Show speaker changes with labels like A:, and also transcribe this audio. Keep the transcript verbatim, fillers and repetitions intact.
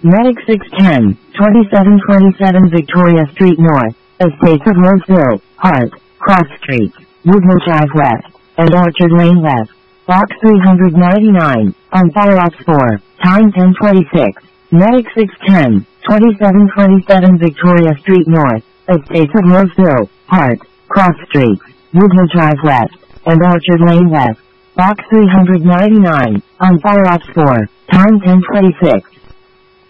A: Medic six ten, twenty-seven twenty-seven Victoria Street North, Estates of Roseville, Hart, Cross Street, Woodhill Drive West, and Orchard Lane Left. Box three ninety-nine, on Fire Ops four, time ten twenty-six. Medic six ten, twenty-seven twenty-seven Victoria Street North, Estates of Roseville, Hart, Cross Street, Woodhill Drive West, and Orchard Lane Left. Box three ninety-nine, on Fire Ops four, time ten twenty-six.